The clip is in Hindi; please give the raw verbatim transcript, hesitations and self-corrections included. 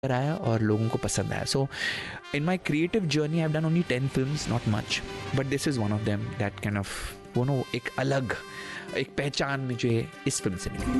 आया और लोगों को पसंद आया. सो इन my creative journey I have done only ten films, not much, but this is one of them that kind of वो नो एक अलग एक पहचान मुझे इस फिल्म से मिली.